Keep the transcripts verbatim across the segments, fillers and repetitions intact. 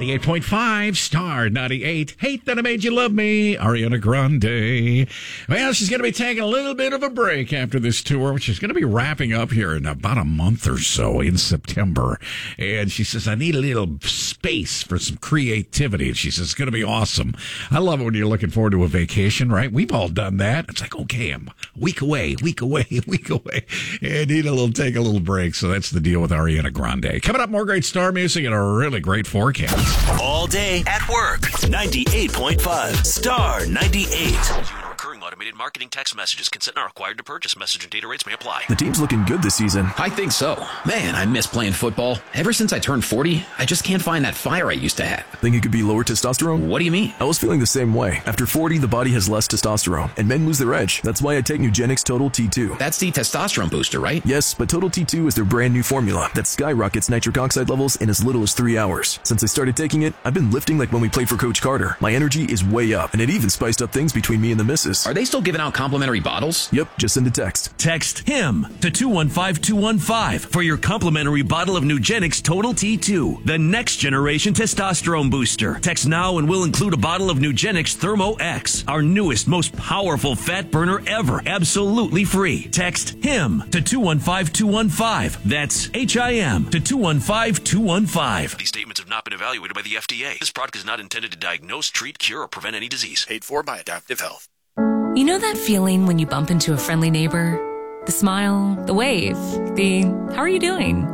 ninety-eight point five, Star ninety-eight. Hate That I Made You Love Me, Ariana Grande. Well, she's going to be taking a little bit of a break after this tour, which is going to be wrapping up here in about a month or so in September. And she says, I need a little space for some creativity. And she says, it's going to be awesome. I love it when you're looking forward to a vacation, right? We've all done that. It's like, okay, I'm a week away, week away, week away. And need a little, take a little break. So that's the deal with Ariana Grande. Coming up, more great star music and a really great forecast. All day at work. ninety-eight point five Star ninety-eight. Recurring automated marketing text messages. Consent not required to purchase. Message and data rates may apply. The team's looking good this season. I think so. Man, I miss playing football. Ever since I turned forty, I just can't find that fire I used to have. Think it could be lower testosterone? What do you mean? I was feeling the same way. After forty, the body has less testosterone, and men lose their edge. That's why I take Nugenix Total T two. That's the testosterone booster, right? Yes, but Total T two is their brand new formula that skyrockets nitric oxide levels in as little as three hours. Since I started taking it, I've been lifting like when we played for Coach Carter. My energy is way up, and it even spiced up things between me and the missus. Are they still giving out complimentary bottles? Yep, just send a text. Text HIM to two one five two one five for your complimentary bottle of Nugenix Total T two, the next generation testosterone booster. Text now and we'll include a bottle of Nugenix Thermo X, our newest, most powerful fat burner ever, absolutely free. Text HIM to two one five two one five. That's H I M to two one five two one five. These statements have not been evaluated by the F D A. This product is not intended to diagnose, treat, cure, or prevent any disease. Paid for by Adaptive Health. You know that feeling when you bump into a friendly neighbor? The smile, the wave, the how are you doing?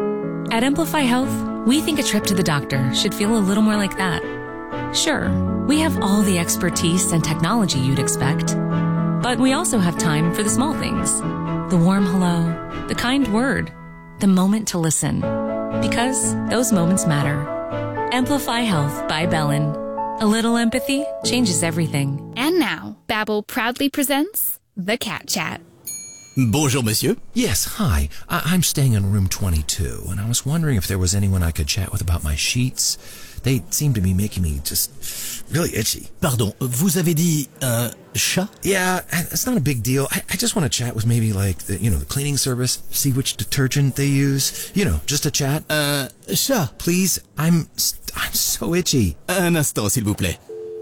At Amplify Health, we think a trip to the doctor should feel a little more like that. Sure, we have all the expertise and technology you'd expect, but we also have time for the small things. The warm hello, the kind word, the moment to listen. Because those moments matter. Amplify Health by Bellin. A little empathy changes everything. And now, Babbel proudly presents The Cat Chat. Bonjour, monsieur. Yes, hi. I- I'm staying in room twenty-two, and I was wondering if there was anyone I could chat with about my sheets. They seem to be making me just really itchy. Pardon, vous avez dit un chat? Yeah, it's not a big deal. I, I just want to chat with maybe like the, you know, the cleaning service, see which detergent they use. You know, just a chat. Un chat. Please, I'm I'm so itchy. Un instant, s'il vous plaît.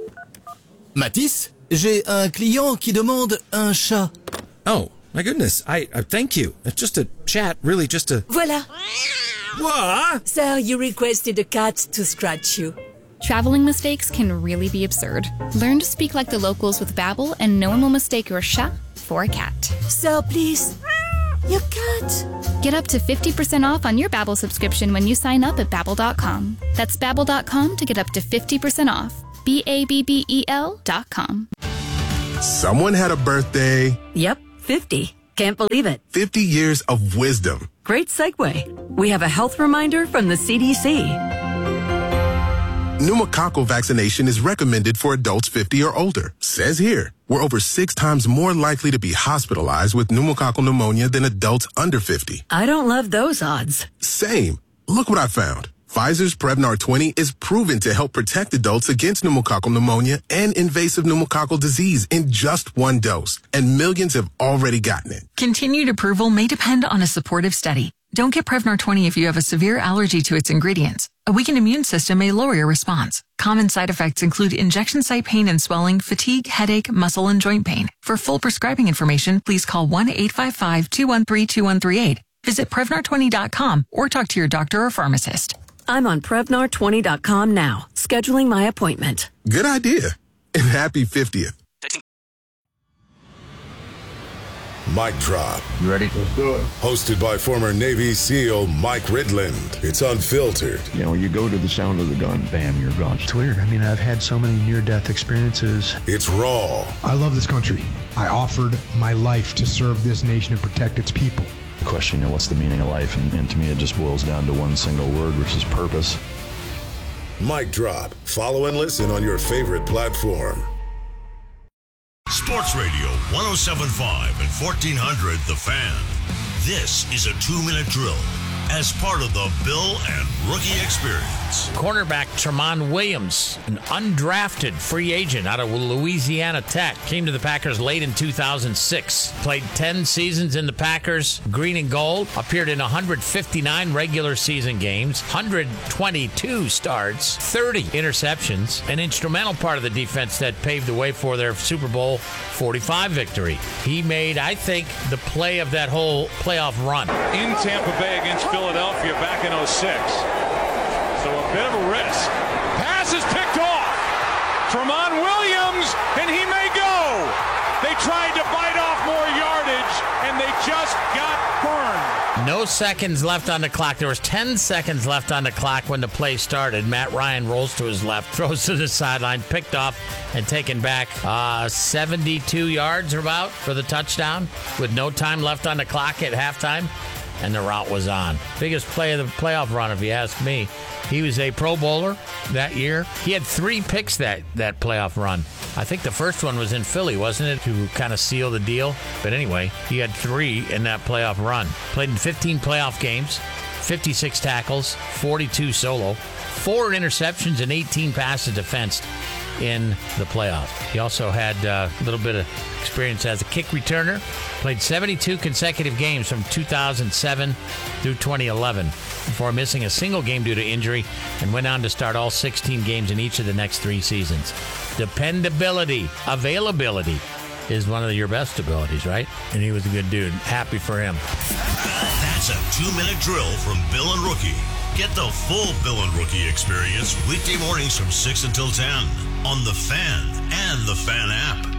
Matisse, j'ai un client qui demande un chat. Oh, my goodness. I, I thank you. It's just a chat, really just a... Voilà. What? Sir, you requested a cat to scratch you. Traveling mistakes can really be absurd. Learn to speak like the locals with Babbel, and no one will mistake your chat for a cat. Sir, please. Your cat. Get up to fifty percent off on your Babbel subscription when you sign up at Babbel dot com. That's Babbel dot com to get up to fifty percent off. B A B B E L dot com. Someone had a birthday. Yep, fifty. Can't believe it. fifty years of wisdom. Great segue. We have a health reminder from the C D C. Pneumococcal vaccination is recommended for adults fifty or older. Says here, we're over six times more likely to be hospitalized with pneumococcal pneumonia than adults under fifty. I don't love those odds. Same. Look what I found. Pfizer's Prevnar twenty is proven to help protect adults against pneumococcal pneumonia and invasive pneumococcal disease in just one dose. And millions have already gotten it. Continued approval may depend on a supportive study. Don't get Prevnar twenty if you have a severe allergy to its ingredients. A weakened immune system may lower your response. Common side effects include injection site pain and swelling, fatigue, headache, muscle, and joint pain. For full prescribing information, please call one eight five five, two one three, two one three eight. Visit Prevnar twenty dot com or talk to your doctor or pharmacist. I'm on Prevnar twenty dot com now, scheduling my appointment. Good idea. And happy fiftieth. Mic Drop. You ready? Let's do it. Hosted by former Navy SEAL Mike Ridland. It's unfiltered. You know, you go to the sound of the gun, bam, you're gone. It's weird. I mean, I've had so many near-death experiences. It's raw. I love this country. I offered my life to serve this nation and protect its people. Question, you know, what's the meaning of life? And, and to me, it just boils down to one single word, which is purpose. Mic Drop. Follow and listen on your favorite platform. Sports Radio one oh seven point five and fourteen hundred The Fan. This is a two-minute drill as part of the Bill and Rookie Experience. Cornerback Tramon Williams, an undrafted free agent out of Louisiana Tech, came to the Packers late in two thousand six. Played ten seasons in the Packers, green and gold, appeared in one hundred fifty-nine regular season games, one hundred twenty-two starts, thirty interceptions, an instrumental part of the defense that paved the way for their Super Bowl forty-five victory. He made, I think, the play of that whole playoff run. In Tampa Bay against Philadelphia back in oh six. So a bit of a risk. Pass is picked off. Tramon Williams, and he may go. They tried to bite off more yardage, and they just got burned. No seconds left on the clock. There was ten seconds left on the clock when the play started. Matt Ryan rolls to his left, throws to the sideline, picked off and taken back uh, seventy-two yards or about for the touchdown with no time left on the clock at halftime, and the route was on. Biggest play of the playoff run, if you ask me. He was a Pro Bowler that year. He had three picks that, that playoff run. I think the first one was in Philly, wasn't it, to kind of seal the deal? But anyway, he had three in that playoff run. Played in fifteen playoff games, fifty-six tackles, forty-two solo, four interceptions, and eighteen passes defensed in the playoffs. He also had uh, a little bit of experience as a kick returner. Played seventy-two consecutive games from two thousand seven through twenty eleven before missing a single game due to injury, and went on to start all sixteen games in each of the next three seasons. Dependability, availability is one of your best abilities, right? And he was a good dude. Happy for him. That's a two-minute drill from Bill and Rookie. Get the full Bill and Rookie experience weekday mornings from six until ten on The Fan and the Fan app.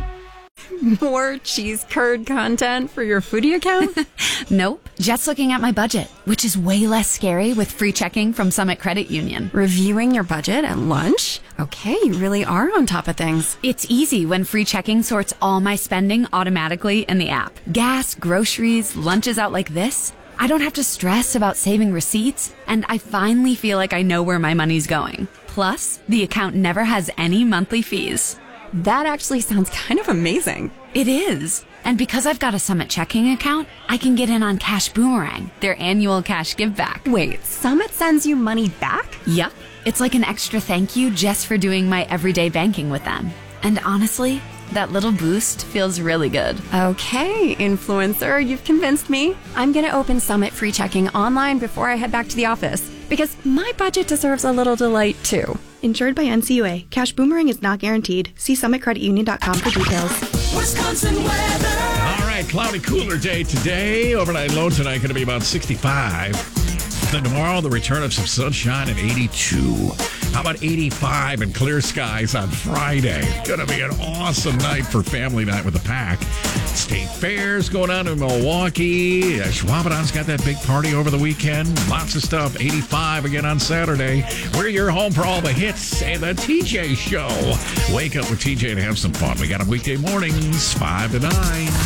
More cheese curd content for your foodie account? Nope. Just looking at my budget, which is way less scary with free checking from Summit Credit Union. Reviewing your budget at lunch? Okay, you really are on top of things. It's easy when free checking sorts all my spending automatically in the app. Gas, groceries, lunches out like this. I don't have to stress about saving receipts, and I finally feel like I know where my money's going. Plus, the account never has any monthly fees. That actually sounds kind of amazing. It is. And because I've got a Summit checking account, I can get in on Cash Boomerang, their annual cash give back. Wait, Summit sends you money back? Yep. It's like an extra thank you just for doing my everyday banking with them. And honestly, that little boost feels really good. Okay, influencer, you've convinced me. I'm going to open Summit free checking online before I head back to the office, because my budget deserves a little delight too. Insured by N C U A. Cash Boomerang is not guaranteed. See summit credit union dot com for details. Wisconsin weather. All right, cloudy, cooler day today. Overnight low tonight going to be about sixty-five. Then tomorrow, the return of some sunshine at eighty-two. How about eighty-five and clear skies on Friday? Going to be an awesome night for family night with the Pack. State Fair's going on in Milwaukee. Uh, Schwabenon's got that big party over the weekend. Lots of stuff. eighty-five again on Saturday. We're your home for all the hits and the T J Show. Wake up with T J and have some fun. We got them weekday mornings, five to nine.